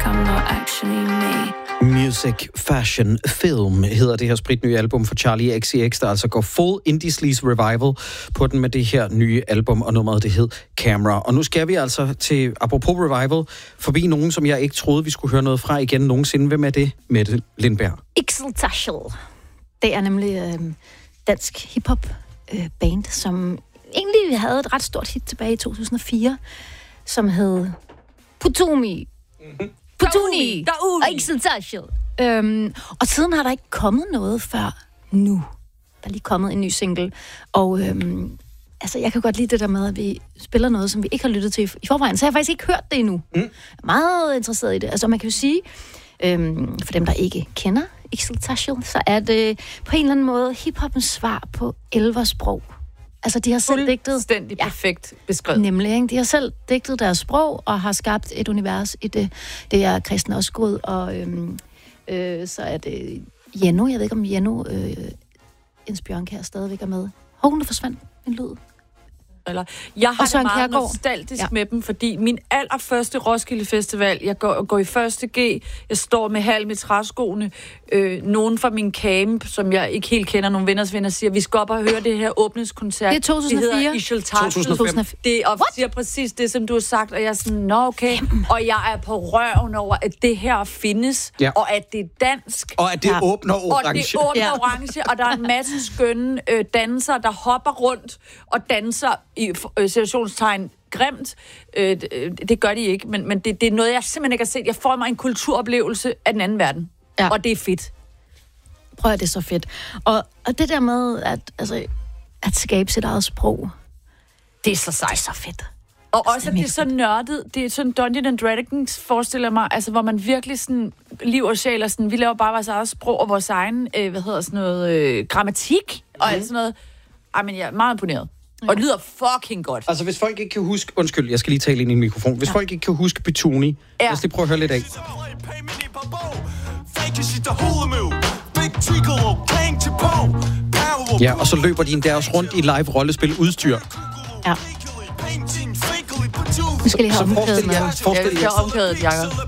I'm not actually me. Music, Fashion, Film hedder det her spritnye album for Charli XCX, der altså går full indie sleaze revival på den med det her nye album, og nummeret det hed Camera. Og nu skal vi altså til, apropos revival, forbi nogen, som jeg ikke troede, vi skulle høre noget fra igen nogensinde. Hvem er det, Mette Lindberg? Ixeltaschel. Det er nemlig dansk hiphop band, som egentlig havde et ret stort hit tilbage i 2004, som hed Putumi. Putuni og Ixeltaschel. Og siden har der ikke kommet noget før nu. Der er lige kommet en ny single. Og altså, jeg kan godt lide det der med, at vi spiller noget, som vi ikke har lyttet til i forvejen. Så jeg har faktisk ikke hørt det endnu. Jeg er meget interesseret i det. Altså, man kan jo sige, for dem, der ikke kender Ixeltaschel, så er det på en eller anden måde hiphoppens svar på elversprog. Altså, de har selv digtet... Fuldstændig perfekt beskrevet. Nemlig, ikke? De har selv digtet deres sprog og har skabt et univers i det. Det er Christian Osgood, og så er det Jenno. Jeg ved ikke, om Jenno Jens Bjørnkjær stadigvæk er med. Hun forsvandt min lyd. Eller, jeg har det meget Kjærgaard. nostalgisk med dem, fordi min allerførste Roskilde Festival, jeg går i første G, jeg står med halm i træskoene, nogen fra min camp, som jeg ikke helt kender, nogle venners venner, siger, vi skal op og høre det her åbningskoncert. Det er 2004. Det hedder Ixeltaschel. 2005. Det siger præcis det, som du har sagt, og jeg er sådan, nå okay, og jeg er på røven over, at det her findes, og at det er dansk. Og at det åbner orange. Og det åbner orange, og der er en masse skønne dansere, der hopper rundt og danser i situationstegn grimt. Det gør de ikke, men det er noget, jeg simpelthen ikke har set. Jeg får mig en kulturoplevelse af den anden verden. Ja. Og det er fedt. Prøv at det er så fedt. Og det der med at skabe sit eget sprog, det er så sejt. Det er så fedt. Og også, at det er så nørdet. Det er sådan Dungeons and Dragons, forestiller mig, altså, hvor man virkelig sådan, liv og sjæl og sådan, vi laver bare vores eget sprog og vores egen, grammatik og alt sådan noget. Ej, men jeg er meget imponeret. Og det lyder fucking godt. Altså, hvis folk ikke kan huske... Undskyld, jeg skal lige tale ind i en mikrofon. Hvis folk ikke kan huske Putuni, lad os lige prøve at høre lidt af. Ja, og så løber de endda også rundt i live-rollespil udstyr. Ja. Nu skal lige have omkvædet med. Jeg skal have omkvædet, Jacob.